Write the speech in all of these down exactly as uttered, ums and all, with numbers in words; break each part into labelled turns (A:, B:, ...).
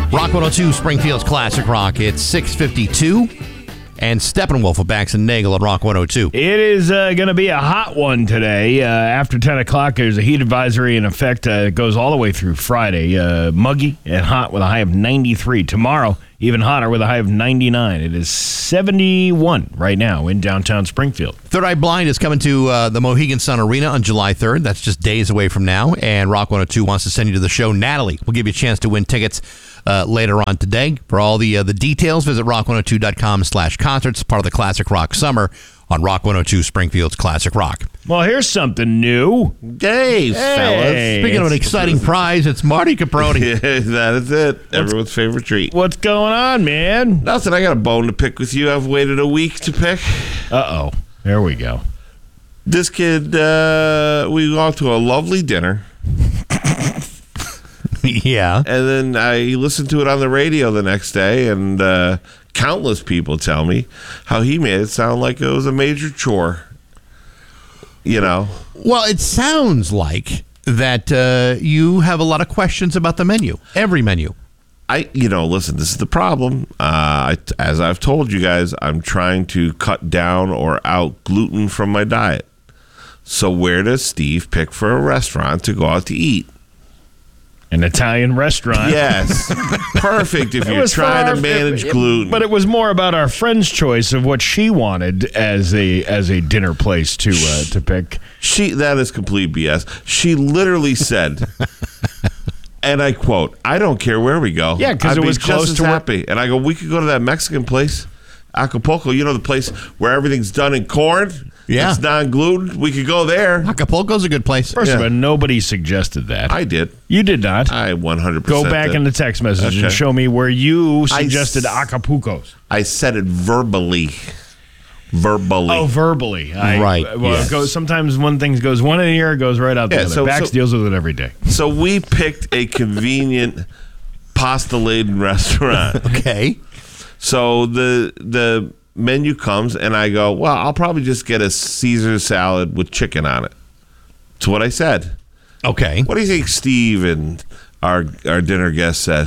A: Rock one oh two, Springfield's Classic Rock. It's six fifty-two. And Steppenwolf of Bax and Nagel at Rock one oh two.
B: It is uh, going to be a hot one today. Uh, after ten o'clock, there's a heat advisory in effect. Uh, it goes all the way through Friday. Uh, muggy and hot with a high of ninety-three. Tomorrow, even hotter with a high of ninety-nine. It is seventy-one right now in downtown Springfield.
A: Third Eye Blind is coming to uh, the Mohegan Sun Arena on July third. That's just days away from now. And Rock one oh two wants to send you to the show. Natalie will give you a chance to win tickets uh, later on today. For all the uh, the details, visit rock one oh two dot com slash concerts, part of the Classic Rock Summer on Rock one oh two, Springfield's Classic Rock.
B: Well, here's something new.
C: Hey,
B: Hey.
C: fellas.
A: Speaking of an exciting prize, it's Marty Caproni.
C: Yeah, that is it. Everyone's favorite treat.
B: What's going on, man?
C: Nothing. I got a bone to pick with you. I've waited a week to pick.
B: Uh-oh. There we go.
C: This kid, uh, we went to a lovely dinner,
A: Yeah.
C: and then I listened to it on the radio the next day, and uh, countless people tell me how he made it sound like it was a major chore. You know?
A: Well, it sounds like that uh, you have a lot of questions about the menu, every menu.
C: I, you know, listen, this is the problem. Uh, I, as I've told you guys, I'm trying to cut down or out gluten from my diet. So where does Steve pick for a restaurant to go out to eat?
B: An Italian restaurant.
C: Yes. Perfect if
B: It
C: you're
B: was
C: trying
B: for
C: to
B: our-
C: manage
B: it-
C: gluten.
B: But it was more about our friend's choice of what she wanted as a as a dinner place to uh, to pick.
C: She that is complete B S. She literally said, and I quote, "I don't care where we go.
B: Yeah, 'cause
C: I'd
B: it
C: be
B: was
C: just
B: close
C: as
B: to where-
C: happy." And I go, "We could go to that Mexican place, Acapulco. You know the place where everything's done in corn.
A: Yeah.
C: It's non-gluten. We could go there."
A: Acapulco's a good place.
B: First of
C: Yeah.
B: all, nobody suggested that.
C: I did.
B: You did not.
C: I one hundred
B: Go
C: percent
B: back
C: did.
B: in the text message and
C: Okay.
B: show me where you
C: I
B: suggested
C: s-
B: Acapulco's.
C: I said it verbally. Verbally.
B: Oh, verbally. I,
A: Right,
B: Well,
C: yes.
B: it goes, sometimes one thing goes one in the ear, it goes right out the
C: Yeah,
B: other.
C: so-
B: Bax
C: so-
B: deals with it every day.
C: So we picked a convenient pasta-laden restaurant.
A: Okay.
C: So the the menu comes, and I go, well, I'll probably just get a Caesar salad with chicken on it. That's what I said.
A: Okay.
C: What do you think Steve and our our dinner guest said?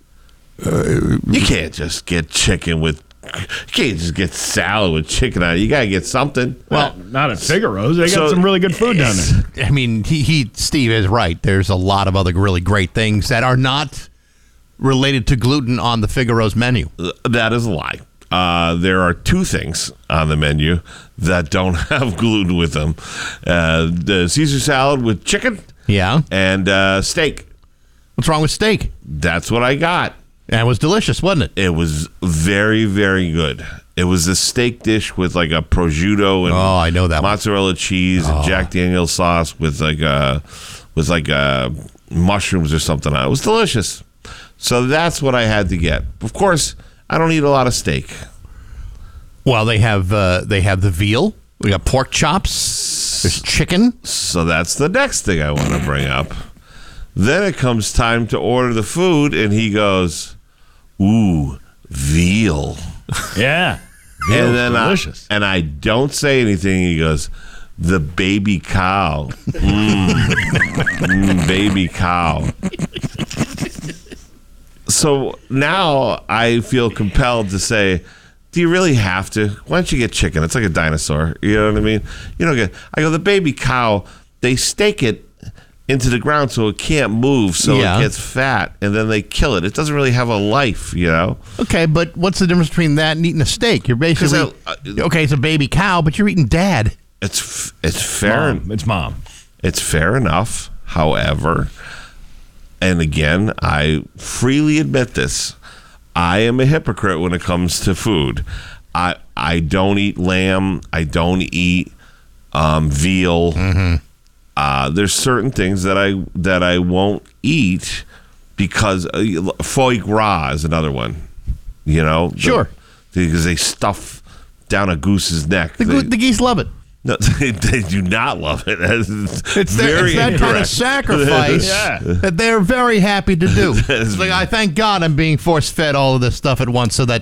C: You can't just get chicken with, you can't just get salad with chicken on it. You got to get something.
B: Well, not at Figaro's. They got
C: So-
B: some really good food down there.
A: I mean, he, he Steve is right. There's a lot of other really great things that are not related to gluten on the Figaro's menu.
C: That is a lie. Uh, there are two things on the menu that don't have gluten with them. Uh, the Caesar salad with chicken
A: Yeah.
C: and uh, steak.
A: What's wrong with steak?
C: That's what I got.
A: And it was delicious, wasn't it?
C: It was very, very good. It was a steak dish with like a prosciutto and
A: Oh, I know that one.
C: mozzarella cheese and Jack Daniel's sauce with like a, with like a mushrooms or something on it. It was delicious. So that's what I had to get. Of course, I don't eat a lot of steak.
A: Well, they have uh, they have the veal. We got pork chops. There's chicken.
C: So that's the next thing I want to bring up. Then it comes time to order the food, and he goes, ooh, veal.
B: Yeah.
C: and then
B: delicious.
C: I, and I don't say anything. He goes, the baby cow. Mm. Mm, baby cow. So now I feel compelled to say, do you really have to? Why don't you get chicken? It's like a dinosaur. You know what I mean? You don't get. I go, the baby cow, they stake it into the ground so it can't move, so
A: Yeah.
C: it gets fat, and then they kill it. It doesn't really have a life, you know?
A: Okay, but what's the difference between that and eating a steak? You're basically
C: I- uh,
A: okay. It's a baby cow, but you're eating dad.
C: It's f- it's fair.
B: Mom. It's mom.
C: It's fair enough. However, and again, I freely admit this, I am a hypocrite when it comes to food. I I don't eat lamb. I don't eat um, veal.
A: Mm-hmm.
C: Uh, there's certain things that I that I won't eat because uh, foie gras is another one. You know, The-
A: Sure.
C: because they stuff down a goose's neck.
A: The,
C: They-
A: goo- the geese love it.
C: no, they, they do not love it. It's,
A: It's, that-
C: very
A: it's that kind of
C: incorrect.
A: sacrifice
B: Yeah.
A: that they're very happy to do. It's like, I thank God I'm being force fed all of this stuff at once so that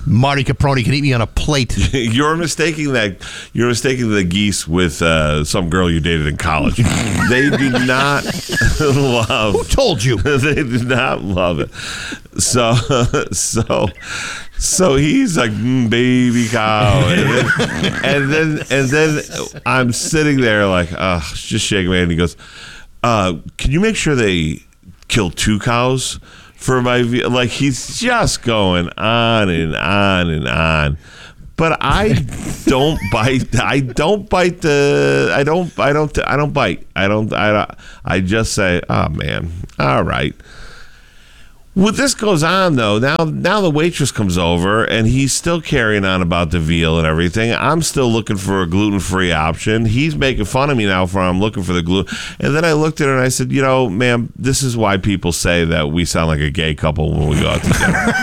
A: Marty Caproni can eat me on a plate.
C: You're mistaking that. You're mistaking the geese with uh, some girl you dated in college. They do not love.
A: Who told you?
C: They do not love it. So, so, so he's like mm, baby cow, and then, and then and then I'm sitting there like, uh, just shaking my head. And he goes, uh, "Can you make sure they kill two cows?" For my like, he's just going on and on and on, but I don't bite. I don't bite the. I don't. I don't. I don't bite. I don't. I. I just say, oh man, all right. Well, this goes on though. Now, now the waitress comes over and he's still carrying on about the veal and everything. I'm still looking for a gluten-free option. He's making fun of me now for I'm looking for the gluten. And then I looked at her and I said, you know, ma'am, this is why people say that we sound like a gay couple when we go out to dinner.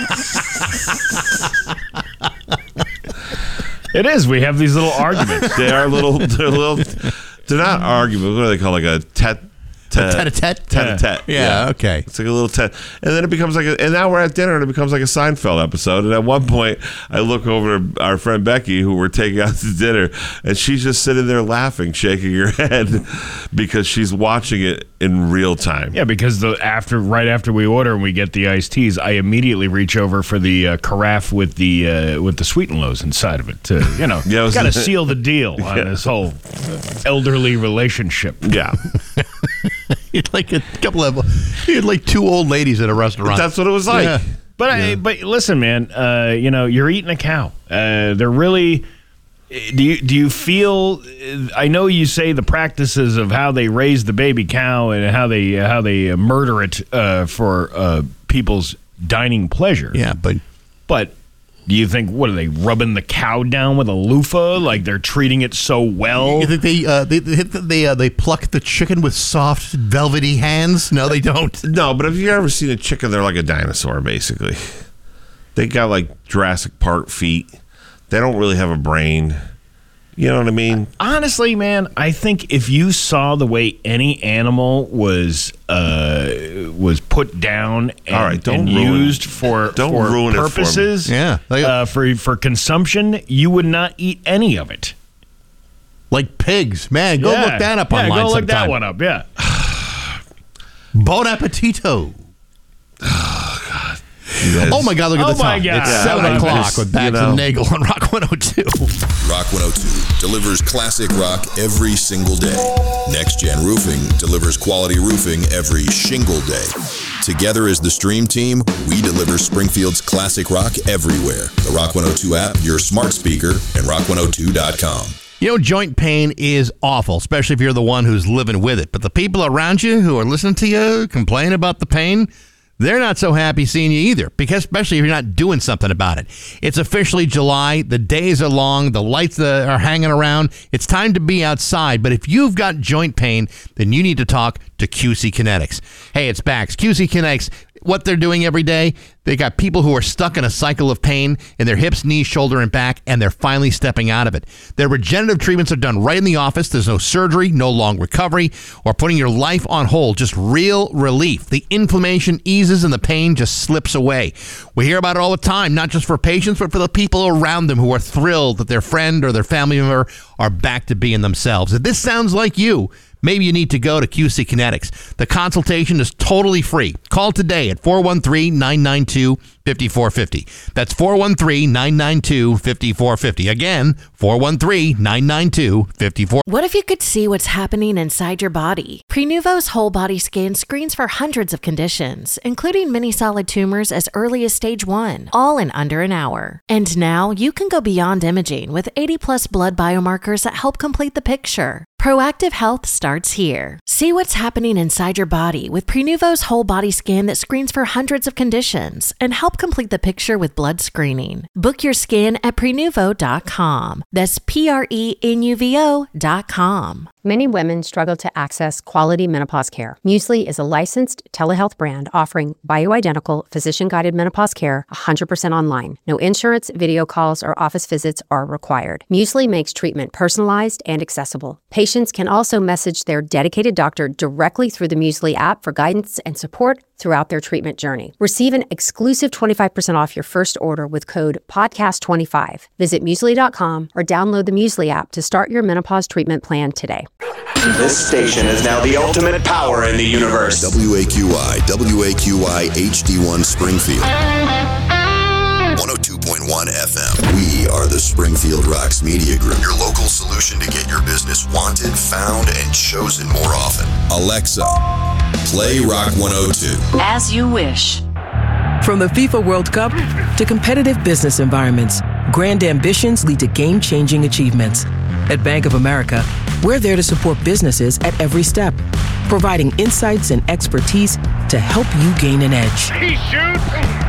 B: It is. We have these little arguments.
C: They are little. They're little. They're not arguments. What do they call like a tet?
A: Tete-a-tete?
C: Tete-a-tete.
A: Yeah, okay.
C: It's like a little tet. And then it becomes like a, and now we're at dinner and it becomes like a Seinfeld episode. And at one point, I look over to our friend Becky, who we're taking out to dinner, and she's just sitting there laughing, shaking her head because she's watching it in real time.
B: Yeah, because the after right after we order and we get the iced teas, I immediately reach over for the uh, carafe with the uh, with the sweet and lows inside of it. To, you know,
C: Yeah, it was-
B: got to seal the deal on
C: Yeah.
B: this whole elderly relationship.
C: Yeah.
A: You're like a couple of, you're like two old ladies at a restaurant.
C: That's what it was like.
A: Yeah.
B: But I, but listen, man, uh, you know, you're eating a cow. Uh, they're really. Do you do you feel? I know you say the practices of how they raise the baby cow and how they how they murder it uh, for uh, people's dining pleasure.
A: Yeah, but
B: But do you think, what are they, rubbing the cow down with a loofah? Like they're treating it so well?
A: you think they uh, they they they, uh, they pluck the chicken with soft, velvety hands? No, they don't.
C: No, but have you ever seen a chicken? They're like a dinosaur, basically. They got like Jurassic Park feet. They don't really have a brain. You know what I mean?
B: Honestly, man, I think if you saw the way any animal was uh, was put down and,
C: All right, don't
B: and
C: ruin-
B: used for,
C: don't
B: for
C: ruin it for me.
B: purposes,
A: Yeah, like-
B: uh, for for consumption, you would not eat any of it.
A: Like pigs, man. Go
B: Yeah.
A: look that up
B: yeah,
A: online.
B: Go look
A: sometime.
B: that one up. Yeah.
A: Bon appetito. Oh my God! Look at
B: Oh
A: the
B: my
A: time.
B: God.
A: It's
B: Yeah,
A: seven
C: I
A: o'clock
C: just-
A: with Bags
C: you know.
A: and Nagel on Rock one oh two.
D: Rock one oh two delivers classic rock every single day. Next Gen Roofing delivers quality roofing every shingle day. Together as the Stream Team, we deliver Springfield's classic rock everywhere. The Rock one oh two app, your smart speaker, and rock one oh two dot com.
A: You know, joint pain is awful, especially if you're the one who's living with it. But the people around you who are listening to you complain about the pain, they're not so happy seeing you either, because especially if you're not doing something about it. It's officially July. The days are long. The lights uh, are hanging around. It's time to be outside. But if you've got joint pain, then you need to talk to Q C Kinetics. Hey, it's Bax. Q C Kinetics, what they're doing every day, they got people who are stuck in a cycle of pain in their hips, knees, shoulder, and back, and they're finally stepping out of it. Their regenerative treatments are done right in the office. There's no surgery, no long recovery, or putting your life on hold. Just real relief. The inflammation eases and the pain just slips away. We hear about it all the time, not just for patients, but for the people around them who are thrilled that their friend or their family member are back to being themselves. If this sounds like you, maybe you need to go to Q C Kinetics. The consultation is totally free. Call today at four one three, nine nine two, five four five zero. That's four one three, nine nine two, five four five zero. Again, four one three, nine nine two, five four five zero.
E: What if you could see what's happening inside your body? Prenuvo's whole body scan screens for hundreds of conditions, including many solid tumors as early as stage one, all in under an hour. And now you can go beyond imaging with eighty plus blood biomarkers that help complete the picture. Proactive health starts here. See what's happening inside your body with Prenuvo's whole body scan that screens for hundreds of conditions and help complete the picture with blood screening. Book your scan at prenuvo dot com. That's P R E N U V O dot com.
F: Many women struggle to access quality menopause care. Muesli is a licensed telehealth brand offering bioidentical, physician-guided menopause care one hundred percent online. No insurance, video calls, or office visits are required. Muesli makes treatment personalized and accessible. Patients can also message their dedicated doctor directly through the Muesli app for guidance and support throughout their treatment journey. Receive an exclusive twenty-five percent off your first order with code podcast twenty-five. Visit muesli dot com or download the Muesli app to start your menopause treatment plan today.
G: This station is now the ultimate power in the universe.
D: W A Q I, W A Q I H D one Springfield. one oh two point one F M. We are the Springfield Rocks Media Group, your local solution to get your business wanted, found, and chosen more often. Alexa, play Rock one oh two.
H: As you wish.
I: From the FIFA World Cup to competitive business environments, grand ambitions lead to game-changing achievements. At Bank of America, we're there to support businesses at every step, providing insights and expertise to help you gain an edge.
B: He shoots.